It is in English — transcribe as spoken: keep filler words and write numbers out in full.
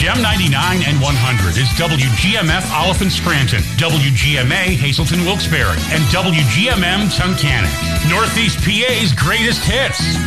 Gem ninety-nine and one hundred is W G M F Oliphant Scranton, W G M A Hazelton Wilkes-Barre, and W G M M Tunkhannock. Northeast P A's greatest hits.